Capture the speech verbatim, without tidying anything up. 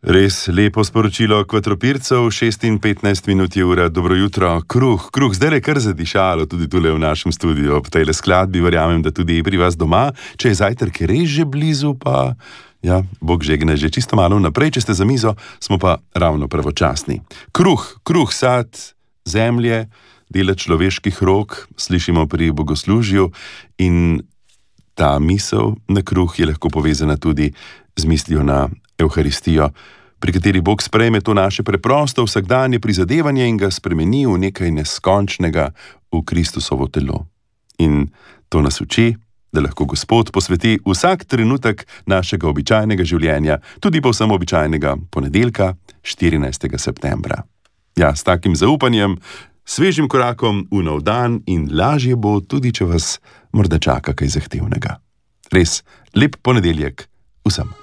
Res lepo sporočilo kvadropircev, šest in petnajst minut je ura, dobro jutro, kruh, kruh, zdaj je kar zadišalo tudi tule v našem studiu, ob tejle skladbi, verjamem, da tudi pri vas doma, če je zajtrk res že blizu, pa, ja, Bog žegne že čisto malo naprej, če ste za mizo, smo pa ravno pravočasni. Kruh, kruh, sad, zemlje, dela človeških rok, slišimo pri bogoslužju in ta misel na kruh je lahko povezana tudi z mislijo na Evharistijo, pri kateri Bog sprejme to naše preprosto vsakdanje prizadevanje in ga spremeni v nekaj neskončnega v Kristusovo telo. In to nas uči, da lahko Gospod posveti vsak trenutek našega običajnega življenja, tudi povsem običajnega ponedeljka, štirinajstega septembra. Ja, s takim zaupanjem, svežim korakom v nov dan in lažje bo, tudi če vas morda čaka kaj zahtevnega. Res lep ponedeljek vsem.